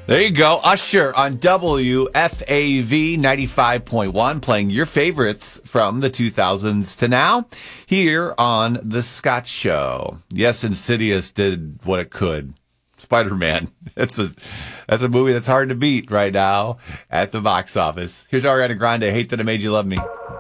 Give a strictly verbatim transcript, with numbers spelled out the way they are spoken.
There you go. Usher on W F A V ninety-five point one, playing your favorites from the two thousands to now here on The Scott Show. Yes, Insidious did what it could. Spider-Man. That's a, that's a movie that's hard to beat right now at the box office. Here's Ariana Grande, Hate That I Made You Love Me.